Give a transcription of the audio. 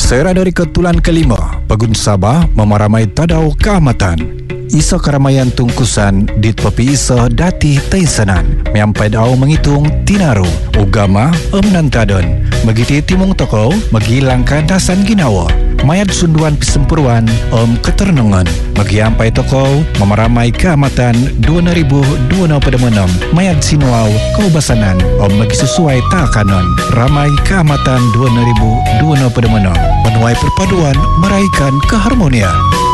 Sera dari ketulan kelima, Pegun Sabah memaramai tadau keamatan. Isa keramaian tungkusan dit pepi isa dati taisanan. Meampai dau menghitung tinaru, ugama nantadon. Megiti timung toko, megilangkan dasan ginawa. Mayat sunduan pisempurwan keternungan. Magiampai toko memaramai keamatan 2026 mayat sinuau kaubasanan magi sesuai takanon. Ramai keamatan 2026 menuai perpaduan meraikan keharmonian.